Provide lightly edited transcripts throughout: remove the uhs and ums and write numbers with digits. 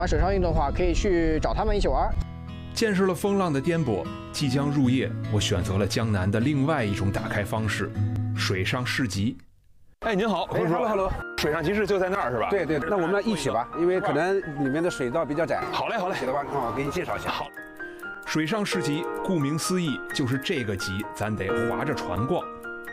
玩水上运动的话，可以去找他们一起玩。 见识了风浪的颠簸，即将入夜，我选择了江南的另外一种打开方式——水上市集。 哎，您好， 哎，hello， 水上集市就在那儿是吧？ 对，那我们一起吧，因为可能里面的水道比较窄。 好嘞， 一起的话，我给你介绍一下。 好。 水上市集，顾名思义，就是这个集，咱得划着船逛。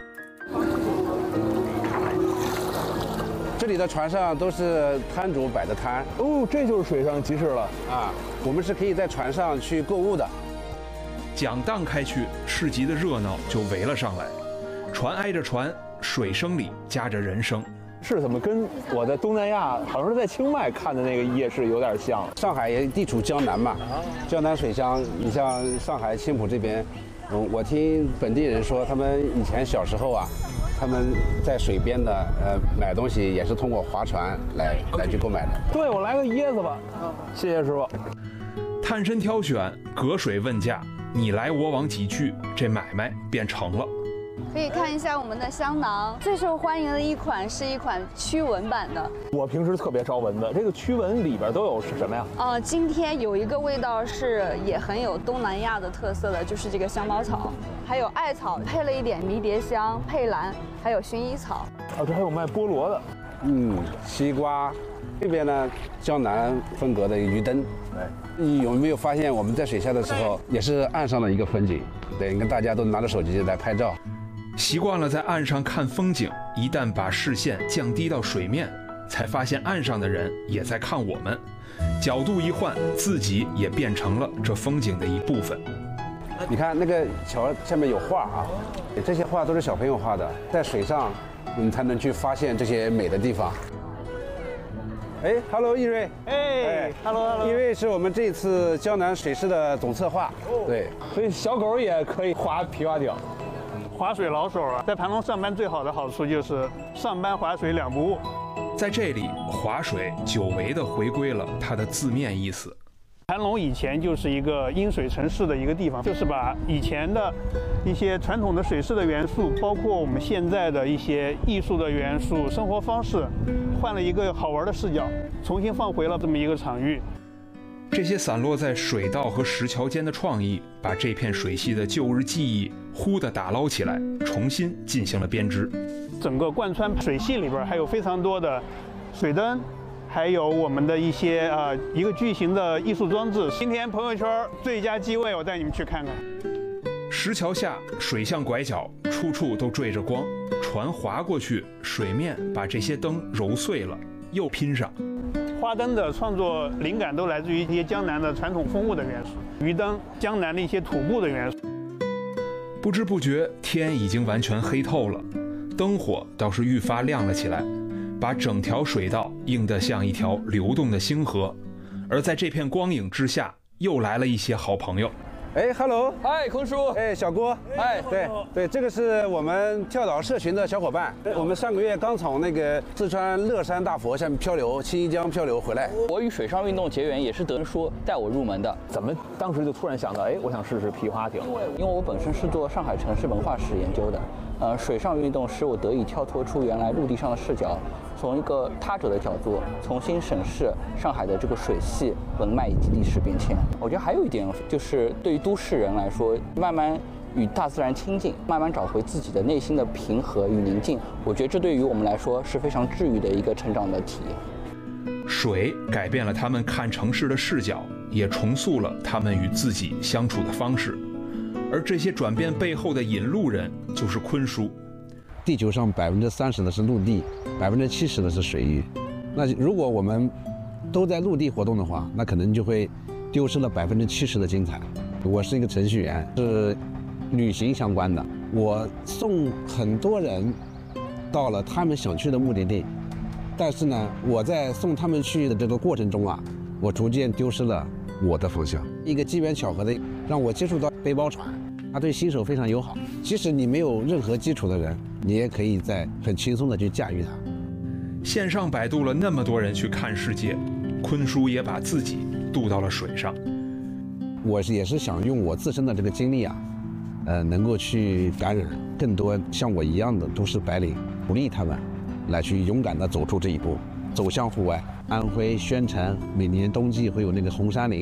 这里的船上都是摊主摆的摊。 哦，这就是水上集市了啊！我们是可以在船上去购物的。 讲荡开去，市集的热闹就围了上来，船挨着船，水声里夹着人声。 是怎么跟我在东南亚，好像是在清迈看的那个夜市有点像？ 上海也地处江南嘛，江南水乡。你像上海青浦这边，我听本地人说，他们以前小时候啊，他们在水边的买东西也是通过划船来去购买的。 对，我来个椰子吧。谢谢师傅。 探身挑选，隔水问价，你来我往几句，这买卖便成了。 可以看一下我们的香囊，最受欢迎的一款是一款驱蚊版的。 我平时特别招蚊子，这个驱蚊里边都有什么呀？ 今天有一个味道是也很有东南亚的特色的，就是这个香茅草，还有艾草，配了一点迷迭香、佩兰，还有薰衣草。 这还有卖菠萝的， 西瓜。这边呢，江南风格的鱼灯。你有没有发现我们在水下的时候，也是岸上的一个风景？对，你看大家都拿着手机来拍照。 习惯了在岸上看风景，一旦把视线降低到水面，才发现岸上的人也在看我们。角度一换，自己也变成了这风景的一部分。 你看那个桥下面有画啊，这些画都是小朋友画的，在水上你才能去发现这些美的地方。哎 ，Hello， 易瑞。 哎 ，Hello， 易瑞是我们这次江南水市的总策划。对， 所以小狗也可以划皮划艇。 划水老手啊，在盘龙上班最好的好处就是上班划水两不误。 在这里，划水久违地回归了它的字面意思。 盘龙以前就是一个因水城市的一个地方，就是把以前的一些传统的水市的元素，包括我们现在的一些艺术的元素、生活方式，换了一个好玩的视角，重新放回了这么一个场域。 这些散落在水道和石桥间的创意，把这片水系的旧日记忆忽地打捞起来，重新进行了编织。 整个贯穿水系里边还有非常多的水灯，还有我们的一些一个巨型的艺术装置。今天朋友圈最佳机位，我带你们去看看。 石桥下水巷拐角，处处都缀着光，船划过去，水面把这些灯揉碎了，又拼上。 花灯的创作灵感都来自于一些江南的传统风物的元素，鱼灯、江南的一些土布的元素。 不知不觉，天已经完全黑透了，灯火倒是愈发亮了起来，把整条水道映得像一条流动的星河。而在这片光影之下，又来了一些好朋友。 哎 ，Hello， 嗨，坤叔， 哎，小郭， 哎， 对，这个是我们跳岛社群的小伙伴。我们上个月刚从那个四川乐山大佛下面漂流，青衣江漂流回来。 我与水上运动结缘也是德仁叔带我入门的。 怎么当时就突然想到，哎，我想试试皮划艇？ 因为我本身是做上海城市文化史研究的，水上运动使我得以跳脱出原来陆地上的视角，从一个他者的角度重新审视上海的这个水系文脉以及历史变迁。我觉得还有一点就是对于都市人来说，慢慢与大自然亲近，慢慢找回自己的内心的平和与宁静，我觉得这对于我们来说是非常治愈的一个成长的体验。 水改变了他们看城市的视角，也重塑了他们与自己相处的方式。而这些转变背后的引路人就是坤叔。 地球上30%的是陆地，70%的是水域。那如果我们都在陆地活动的话，那可能就会丢失了70%的精彩。我是一个程序员，是旅行相关的，我送很多人到了他们想去的目的地，但是呢，我在送他们去的这个过程中啊，我逐渐丢失了我的方向。一个机缘巧合的，让我接触到背包船，它对新手非常友好。即使你没有任何基础的人，你也可以在很轻松的去驾驭它。 线上摆渡了那么多人去看世界，坤叔也把自己渡到了水上。 我也是想用我自身的这个经历啊，能够去感染更多像我一样的都市白领，鼓励他们来去勇敢地走出这一步， 走向户外。安徽宣城每年冬季会有那个红山岭。